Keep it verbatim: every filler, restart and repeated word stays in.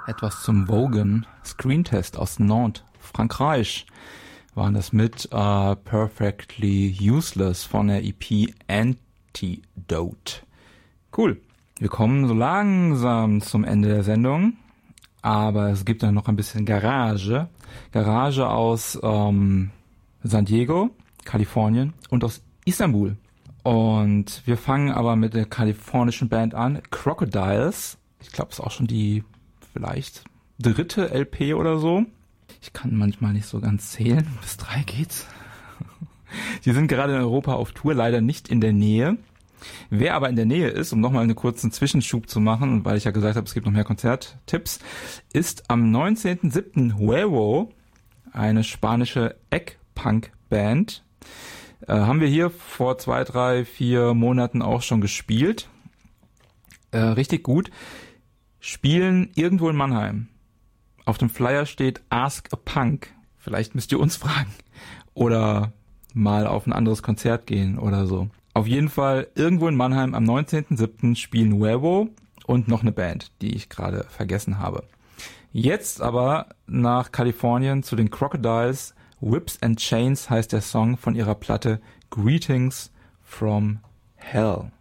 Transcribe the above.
Etwas zum Vogan Screentest aus Nantes, Frankreich, waren das mit uh, Perfectly Useless von der E P Antidote. Cool. Wir kommen so langsam zum Ende der Sendung, aber es gibt dann noch ein bisschen Garage. Garage aus ähm, San Diego, Kalifornien und aus Istanbul. Und wir fangen aber mit der kalifornischen Band an, Crocodiles. Ich glaube, es ist auch schon die vielleicht dritte L P oder so. Ich kann manchmal nicht so ganz zählen. Bis drei geht's. Die sind gerade in Europa auf Tour, leider nicht in der Nähe. Wer aber in der Nähe ist, um nochmal einen kurzen Zwischenschub zu machen, weil ich ja gesagt habe, es gibt noch mehr Konzerttipps, ist am neunzehnten siebten Huevo, eine spanische Egg-Punk-Band. Äh, haben wir hier vor zwei, drei, vier Monaten auch schon gespielt. Äh, richtig gut. Spielen irgendwo in Mannheim. Auf dem Flyer steht Ask a Punk. Vielleicht müsst ihr uns fragen. Oder mal auf ein anderes Konzert gehen oder so. Auf jeden Fall irgendwo in Mannheim am neunzehnten siebten spielen Huevo und noch eine Band, die ich gerade vergessen habe. Jetzt aber nach Kalifornien zu den Crocodiles. Whips and Chains heißt der Song von ihrer Platte Greetings from Hell.